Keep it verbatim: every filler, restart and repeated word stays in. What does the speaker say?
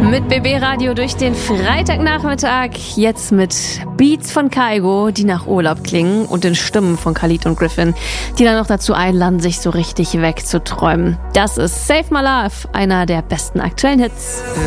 Mit B B-Radio durch den Freitagnachmittag. Jetzt mit Beats von Kygo, die nach Urlaub klingen, und den Stimmen von Khalid und Griffin, die dann noch dazu einladen, sich so richtig wegzuträumen. Das ist Save My Love, einer der besten aktuellen Hits.